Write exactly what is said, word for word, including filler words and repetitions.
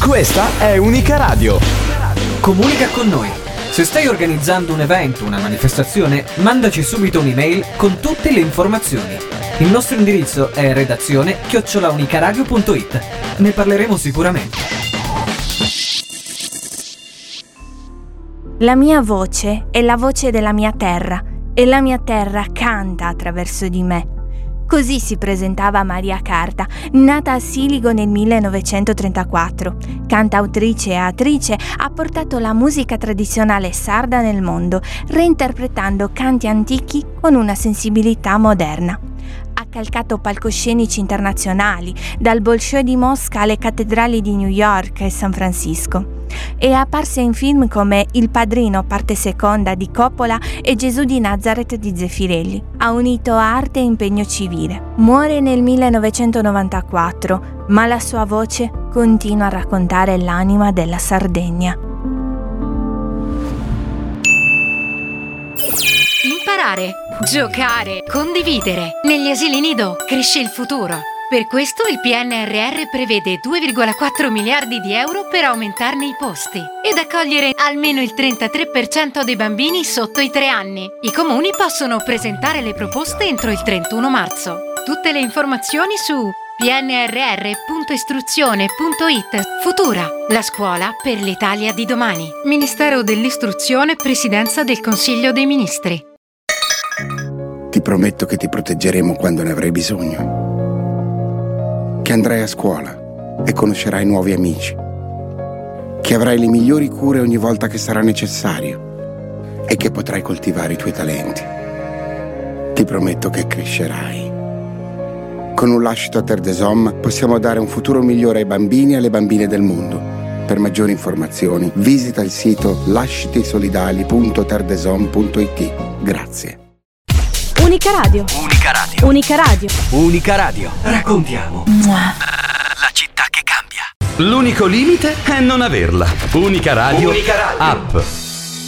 Questa è Unica Radio. Comunica con noi. Se stai organizzando un evento, una manifestazione, mandaci subito un'email con tutte le informazioni. Il nostro indirizzo è redazione chiocciola unicaradio punto it. Ne parleremo sicuramente. La mia voce è la voce della mia terra e la mia terra canta attraverso di me. Così si presentava Maria Carta, nata a Siligo nel millenovecentotrentaquattro. Cantautrice e attrice, ha portato la musica tradizionale sarda nel mondo, reinterpretando canti antichi con una sensibilità moderna. Ha calcato palcoscenici internazionali, dal Bolshoi di Mosca alle cattedrali di New York e San Francisco. È apparsa in film come Il Padrino parte seconda di Coppola e Gesù di Nazareth di Zeffirelli. Ha unito arte e impegno civile. Muore nel millenovecentonovantaquattro, ma la sua voce continua a raccontare l'anima della Sardegna. Imparare, giocare, condividere. Negli asili nido cresce il futuro. Per questo il P N R R prevede due virgola quattro miliardi di euro per aumentarne i posti ed accogliere almeno il trentatré per cento dei bambini sotto i tre anni. I comuni possono presentare le proposte entro il trentuno marzo. Tutte le informazioni su p n r r punto istruzione punto i t. Futura, la scuola per l'Italia di domani. Ministero dell'Istruzione, Presidenza del Consiglio dei Ministri. Ti prometto che ti proteggeremo quando ne avrai bisogno. Che andrai a scuola e conoscerai nuovi amici. Che avrai le migliori cure ogni volta che sarà necessario e che potrai coltivare i tuoi talenti. Ti prometto che crescerai. Con un lascito a Terre des Hommes possiamo dare un futuro migliore ai bambini e alle bambine del mondo. Per maggiori informazioni visita il sito lascitisolidali punto terre des hommes punto i t. Grazie. Unica Radio. Unica Radio. Unica Radio. Unica Radio. Raccontiamo Mua. la città che cambia. L'unico limite è non averla. Unica Radio, Unica Radio. app.